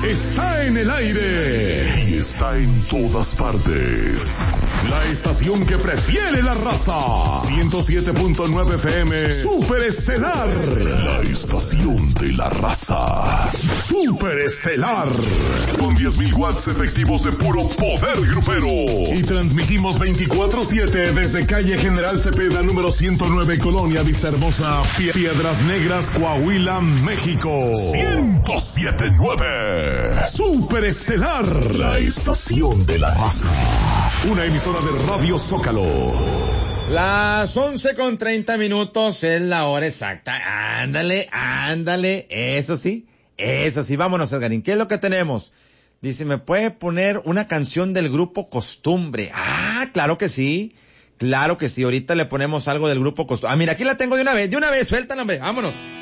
está en el aire y está en todas partes. La estación que prefiere la raza. 107.9 FM. Superestelar. La estación de la raza. Superestelar. Con 10.000 watts efectivos de puro poder grupero. Y transmitimos 24/7 desde calle General Cepeda número 109, Colonia Vista Hermosa, Piedras Negras, Coahuila, México. 107.9. Superestelar. La estación de la raza. Una emisora de Radio Zócalo. Las 11:30 es la hora exacta. Ándale. Eso sí. Vámonos, Edgarín. ¿Qué es lo que tenemos? Dice, ¿me puede poner una canción del grupo Costumbre? Ah, claro que sí. Ahorita le ponemos algo del grupo Costumbre. Ah, mira, aquí la tengo de una vez. Suéltala, hombre. Vámonos.